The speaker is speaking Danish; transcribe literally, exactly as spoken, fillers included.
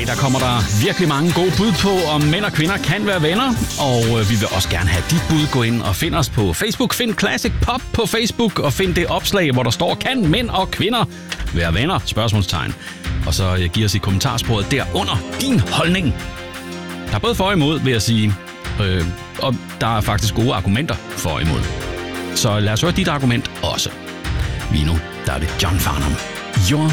dag der kommer der virkelig mange gode bud på, om mænd og kvinder kan være venner. Og vi vil også gerne have dit bud. Gå ind og find os på Facebook. Find Classic Pop på Facebook og find det opslag, hvor der står, kan mænd og kvinder være venner? Spørgsmålstegn. Og så giv os i kommentarsporet derunder din holdning. Der er både for og imod, vil jeg sige. Øh, og der er faktisk gode argumenter for og imod. Så lad os høre dit argument også. Lige nu, der er det John Farnham. Your